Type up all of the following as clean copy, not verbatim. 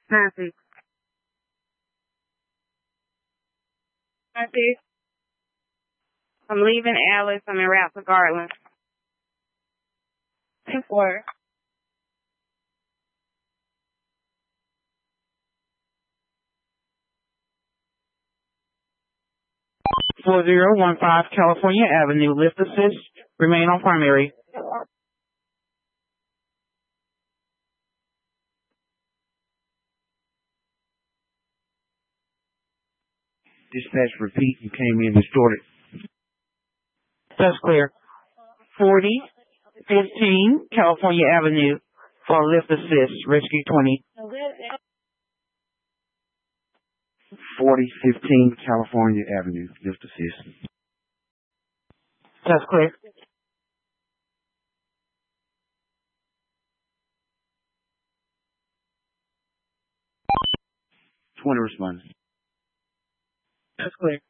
Nancy. Nancy. I'm leaving Alice. I'm en route to Garland. 2-4. California Avenue. Lift assist. Remain on primary. Dispatch, repeat. You came in distorted. That's clear. 4015 California Avenue for lift assist. Rescue 20. 4015 California Avenue. Lift assist. That's clear. Responders. That's clear.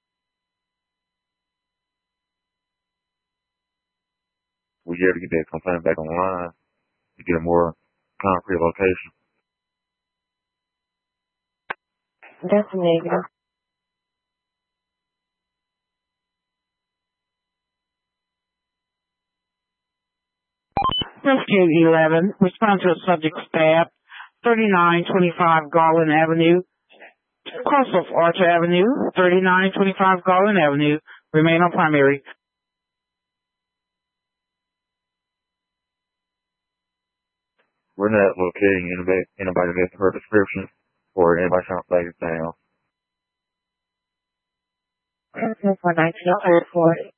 We here to get that complaint back online to get a more concrete location. That's negative. Rescue 11. Respond to a subject stabbed. 3925 Garland Avenue. Cross of Archer Avenue. 3925 Garland Avenue. Remain on primary. We're not locating anybody that has her description or anybody trying to flag it down. 419 for it.